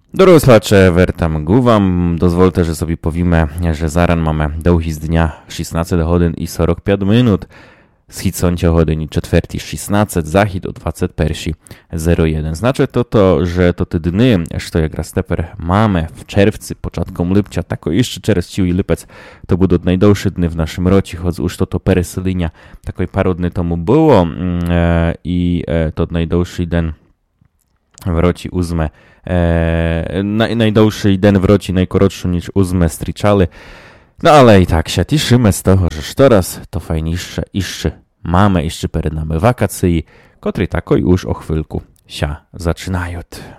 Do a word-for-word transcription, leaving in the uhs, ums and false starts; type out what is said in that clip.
Doroslacze, wertam guwam. Dozvolte, že sobie powiemy, że zaran mamy długi z dnia szesnaście hodin i czterdzieści pięć minut. Schid sącia hodin czwarty szesnaście, zachid o dwadzieścia pierwszy zero jeden. Znaczy to to, że to te dny, što jak raz teper mamy w czerwcu, początkom lipcia, tako jeszcze czerwc i lipec, to będą najdłuższe dny w naszym roці, choć już to to pereselenia takoj paru dni tomu było e, i e, to najdłuższy den w roці uzme e, naj, najdłuższy den w roці najkorotszy niż uzme striczali. No ale i tak się cieszymy z tego, że teraz to fajniejsze jeszcze mamy jeszcze przed nami wakacje, które tako już o chwilku się zaczynają.